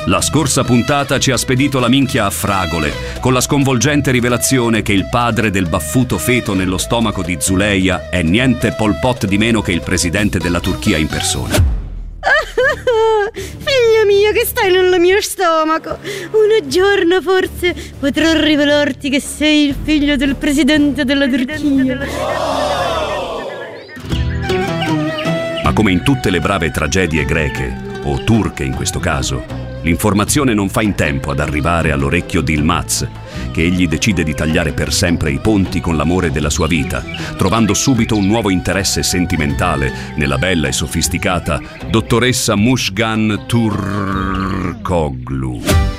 La scorsa puntata ci ha spedito la minchia a fragole, con la sconvolgente rivelazione che il padre del baffuto feto nello stomaco di Zuleia è niente Pol Pot di meno che il presidente della Turchia in persona. Figlio mio, che stai nel mio stomaco. Un giorno forse potrò rivelarti che sei il figlio del presidente della Turchia. Ma come in tutte le brave tragedie greche, o turche in questo caso, l'informazione non fa in tempo ad arrivare all'orecchio di Yılmaz, che egli decide di tagliare per sempre i ponti con l'amore della sua vita, trovando subito un nuovo interesse sentimentale nella bella e sofisticata dottoressa Müjgan Turkoglu.